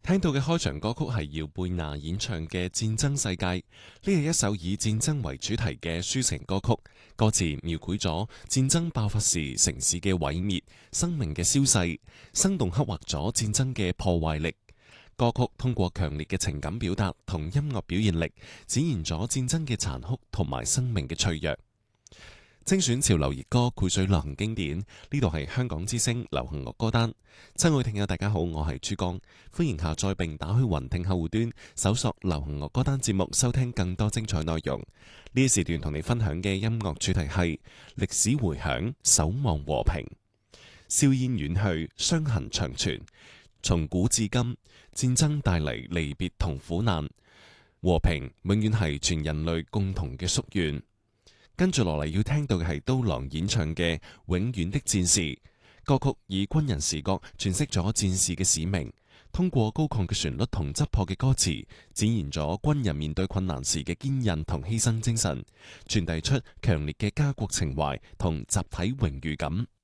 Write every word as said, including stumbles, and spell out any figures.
聽到嘅開場歌曲係姚貝娜演唱嘅《戰爭世界》，呢係一首以戰爭為主題嘅抒情歌曲，歌詞描繪咗戰爭爆發時城市嘅毀滅、生命嘅消逝，生動刻畫咗戰爭嘅破壞力。歌曲通過強烈嘅情感表達同音樂表現力，展現咗戰爭嘅殘酷同埋生命嘅脆弱。精選潮流熱歌，膾炙流行經典。呢度係香港之聲流行樂歌單。親愛聽友大家好，我係珠江，歡迎下載並打開雲聽客戶端，搜索流行樂歌單節目，收聽更多精彩內容。呢一時段同你分享嘅音樂主題係歷史回響，守望和平。硝煙遠去，傷痕長存。從古至今，戰爭帶嚟離別同苦難，和平永遠係全人類共同嘅夙願。跟住落嚟要聽到嘅係刀郎演唱嘅《永遠的戰士》歌曲，以軍人視角詮釋咗戰士嘅使命，通過高亢嘅旋律同質樸嘅歌詞，展現咗軍人面對困難時嘅堅韌同犧牲精神，傳遞出強烈嘅家國情懷同集體榮譽感。